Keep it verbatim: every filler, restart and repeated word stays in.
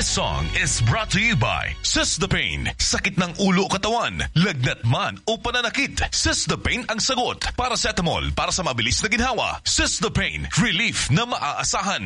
song is brought to you by Sistapain. Sakit ng ulo o katawan, lagnat man o pananakit, Sistapain ang sagot. Paracetamol para sa mabilis na ginhawa. Sistapain, relief na maaasahan.